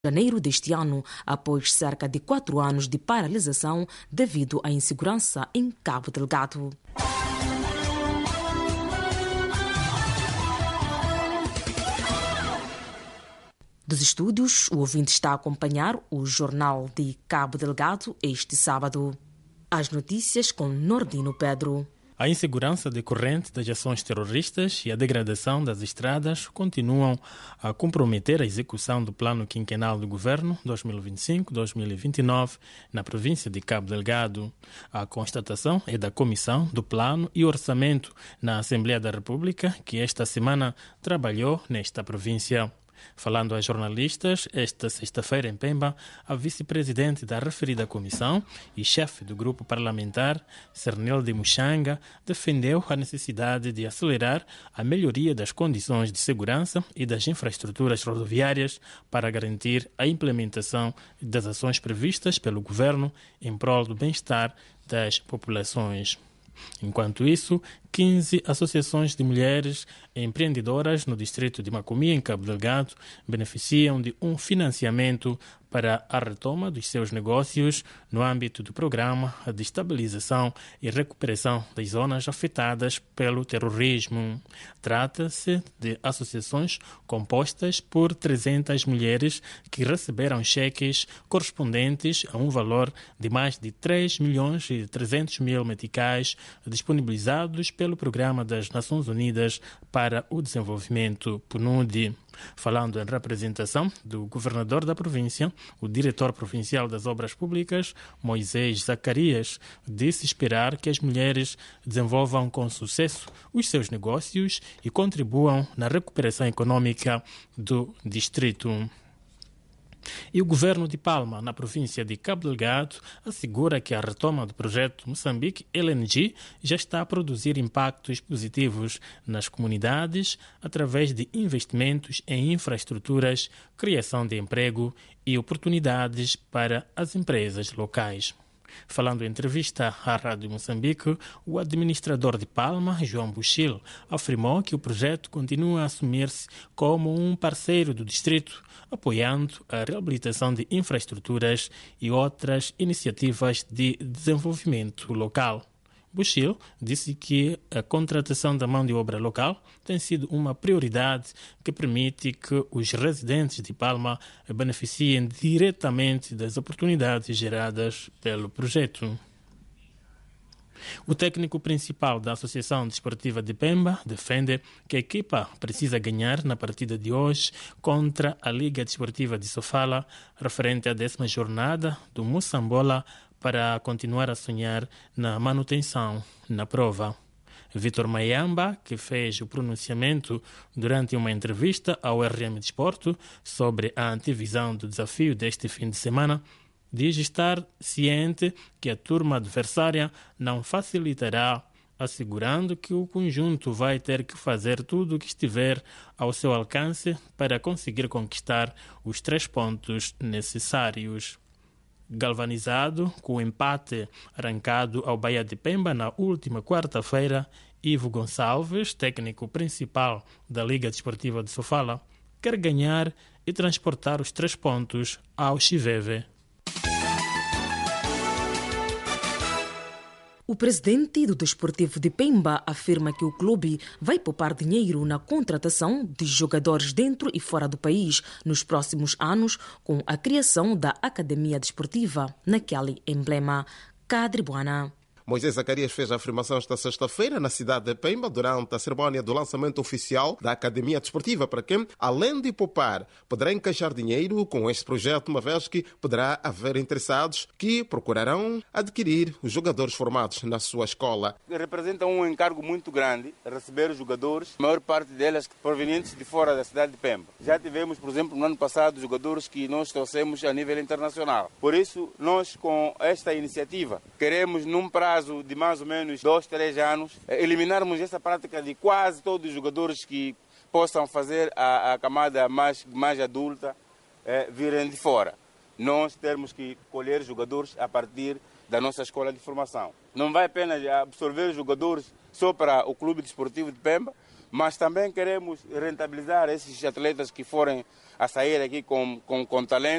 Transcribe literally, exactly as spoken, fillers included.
janeiro deste ano, após cerca de quatro anos de paralisação devido à insegurança em Cabo Delgado. Dos estúdios, o ouvinte está a acompanhar o Jornal de Cabo Delgado este sábado. As notícias com Nordino Pedro. A insegurança decorrente das ações terroristas e a degradação das estradas continuam a comprometer a execução do Plano Quinquenal do Governo dois mil e vinte e cinco a dois mil e vinte e nove na província de Cabo Delgado. A constatação é da Comissão do Plano e Orçamento na Assembleia da República, que esta semana trabalhou nesta província. Falando a jornalistas, esta sexta-feira em Pemba, a vice-presidente da referida comissão e chefe do grupo parlamentar, Cernel de Muxanga, defendeu a necessidade de acelerar a melhoria das condições de segurança e das infraestruturas rodoviárias para garantir a implementação das ações previstas pelo governo em prol do bem-estar das populações. Enquanto isso, quinze associações de mulheres empreendedoras no distrito de Macomia, em Cabo Delgado, beneficiam de um financiamento para a retoma dos seus negócios no âmbito do programa de estabilização e recuperação das zonas afetadas pelo terrorismo. Trata-se de associações compostas por trezentas mulheres que receberam cheques correspondentes a um valor de mais de três milhões e trezentos mil meticais disponibilizados pelo Programa das Nações Unidas para o Desenvolvimento, P N U D. Falando em representação do governador da província, o diretor provincial das Obras Públicas, Moisés Zacarias, disse esperar que as mulheres desenvolvam com sucesso os seus negócios e contribuam na recuperação econômica do distrito. E o governo de Palma, na província de Cabo Delgado, assegura que a retoma do projeto Moçambique L N G já está a produzir impactos positivos nas comunidades através de investimentos em infraestruturas, criação de emprego e oportunidades para as empresas locais. Falando em entrevista à Rádio Moçambique, o administrador de Palma, João Buchil, afirmou que o projeto continua a assumir-se como um parceiro do distrito, apoiando a reabilitação de infraestruturas e outras iniciativas de desenvolvimento local. Buchil disse que a contratação da mão de obra local tem sido uma prioridade que permite que os residentes de Palma beneficiem diretamente das oportunidades geradas pelo projeto. O técnico principal da Associação Desportiva de Pemba defende que a equipa precisa ganhar na partida de hoje contra a Liga Desportiva de Sofala, referente à décima jornada do Moçambola, para continuar a sonhar na manutenção na prova. Vitor Mayamba, que fez o pronunciamento durante uma entrevista ao R M Desporto sobre a antevisão do desafio deste fim de semana, diz estar ciente que a turma adversária não facilitará, assegurando que o conjunto vai ter que fazer tudo o que estiver ao seu alcance para conseguir conquistar os três pontos necessários. Galvanizado com o empate arrancado ao Bahia de Pemba na última quarta-feira, Ivo Gonçalves, técnico principal da Liga Desportiva de Sofala, quer ganhar e transportar os três pontos ao Chiveve. O presidente do Desportivo de Pemba afirma que o clube vai poupar dinheiro na contratação de jogadores dentro e fora do país nos próximos anos com a criação da Academia Desportiva naquele emblema. Cadre Buana. Moisés Zacarias fez a afirmação esta sexta-feira na cidade de Pemba durante a cerimónia do lançamento oficial da Academia Desportiva, para quem, além de poupar, poderá encaixar dinheiro com este projeto, uma vez que poderá haver interessados que procurarão adquirir os jogadores formados na sua escola. Representa um encargo muito grande receber os jogadores, a maior parte deles provenientes de fora da cidade de Pemba. Já tivemos, por exemplo, no ano passado, jogadores que nós trouxemos a nível internacional. Por isso, nós com esta iniciativa queremos, num prazo de mais ou menos dois, três anos, eliminarmos essa prática de quase todos os jogadores que possam fazer a, a camada mais, mais adulta eh, virem de fora. Nós temos que colher jogadores a partir da nossa escola de formação. Não vai apenas absorver jogadores só para o Clube Desportivo de Pemba, mas também queremos rentabilizar esses atletas que forem a sair aqui com, com, com talento.